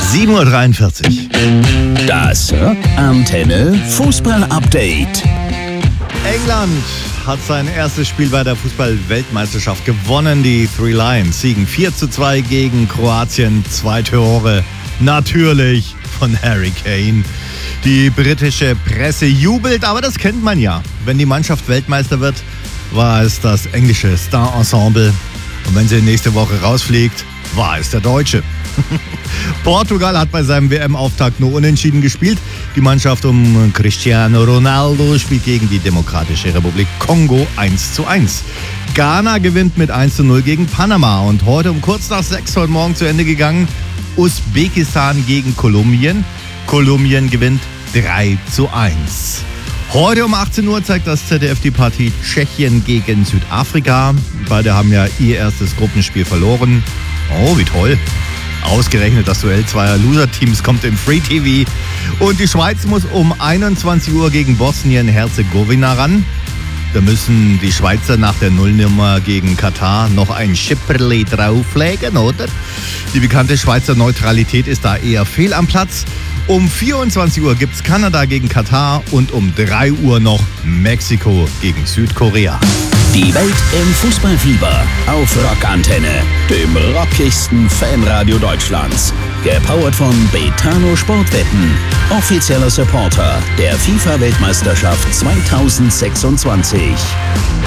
7:43 Uhr. Das Rockantenne Fußball-Update. England hat sein erstes Spiel bei der Fußball-Weltmeisterschaft gewonnen. Die Three Lions siegen 4:2 gegen Kroatien. 2 Tore natürlich von Harry Kane. Die britische Presse jubelt, aber das kennt man ja. Wenn die Mannschaft Weltmeister wird, war es das englische Star-Ensemble. Und wenn sie nächste Woche rausfliegt, war es der Deutsche. Portugal hat bei seinem WM-Auftakt nur unentschieden gespielt. Die Mannschaft um Cristiano Ronaldo spielt gegen die Demokratische Republik Kongo 1:1. Ghana gewinnt mit 1:0 gegen Panama. Und heute um kurz nach 6 heute Morgen zu Ende gegangen, Usbekistan gegen Kolumbien. Kolumbien gewinnt 3:1. Heute um 18 Uhr zeigt das ZDF die Partie Tschechien gegen Südafrika. Beide haben ja ihr erstes Gruppenspiel verloren. Oh, wie toll. Ausgerechnet das Duell zweier Loser-Teams kommt im Free TV. Und die Schweiz muss um 21 Uhr gegen Bosnien-Herzegowina ran. Da müssen die Schweizer nach der Nullnummer gegen Katar noch ein Schipperli drauflegen, oder? Die bekannte Schweizer Neutralität ist da eher fehl am Platz. Um 24 Uhr gibt's Kanada gegen Katar und um 3 Uhr noch Mexiko gegen Südkorea. Die Welt im Fußballfieber auf Rockantenne, dem rockigsten Fanradio Deutschlands. Gepowert von Betano Sportwetten, offizieller Supporter der FIFA-Weltmeisterschaft 2026.